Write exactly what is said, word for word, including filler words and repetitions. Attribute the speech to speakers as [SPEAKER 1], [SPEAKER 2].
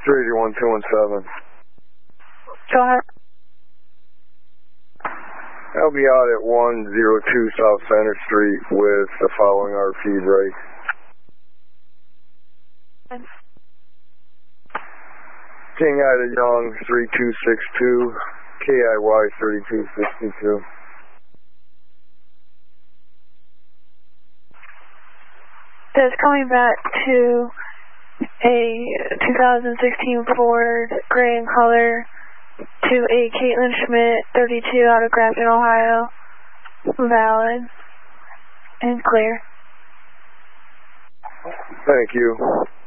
[SPEAKER 1] three eight one two one seven.
[SPEAKER 2] Go ahead.
[SPEAKER 1] I'll be out at one oh two South Center Street with the following R P break. King Ida Young, three two six two, K I Y thirty-two sixty-two.
[SPEAKER 2] That's coming back to a two thousand sixteen Ford gray in color to a Caitlin Schmidt thirty-two out of Grafton, Ohio. Valid and clear.
[SPEAKER 1] Thank you.